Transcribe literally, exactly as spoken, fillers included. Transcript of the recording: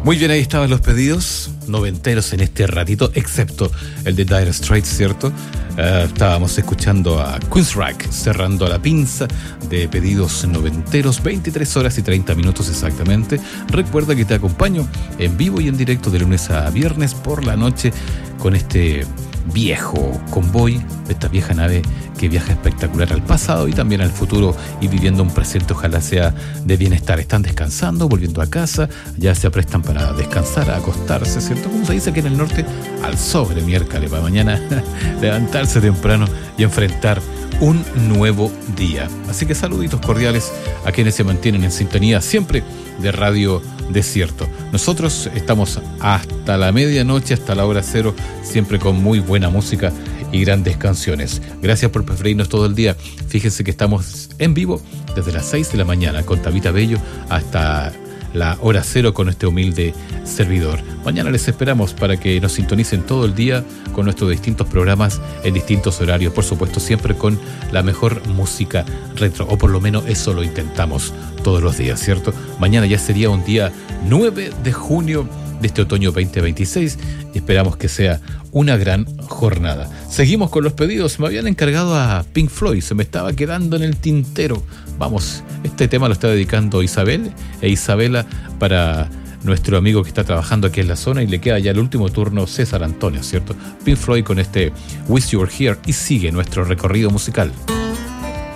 Muy bien, ahí estaban los pedidos noventeros en este ratito, excepto el de Dire Straits, ¿cierto? Uh, estábamos escuchando a Queensryche cerrando la pinza de pedidos noventeros, veintitrés horas y treinta minutos exactamente. Recuerda que te acompaño en vivo y en directo de lunes a viernes por la noche con este viejo convoy, esta vieja nave que viaja espectacular al pasado y también al futuro y viviendo un presente, ojalá sea de bienestar. Están descansando, volviendo a casa, ya se aprestan para descansar, a acostarse, ¿cierto? Como se dice aquí en el norte, al sobre miércoles, para mañana levantarse temprano y enfrentar un nuevo día. Así que saluditos cordiales a quienes se mantienen en sintonía siempre de Radio Desierto. Nosotros estamos hasta la medianoche, hasta la hora cero, siempre con muy buena música y grandes canciones. Gracias por preferirnos todo el día. Fíjense que estamos en vivo desde las seis de la mañana con Tabita Bello hasta la hora cero con este humilde servidor. Mañana les esperamos para que nos sintonicen todo el día con nuestros distintos programas en distintos horarios, por supuesto siempre con la mejor música retro, o por lo menos eso lo intentamos todos los días, ¿cierto? Mañana ya sería un día nueve de junio de este otoño veinte veintiséis y esperamos que sea una gran jornada. Seguimos con los pedidos. Me habían encargado a Pink Floyd, se me estaba quedando en el tintero. Vamos, este tema lo está dedicando Isabel e Isabela para nuestro amigo que está trabajando aquí en la zona y le queda ya el último turno César Antonio, ¿cierto? Pink Floyd con este Wish You Were Here y sigue nuestro recorrido musical.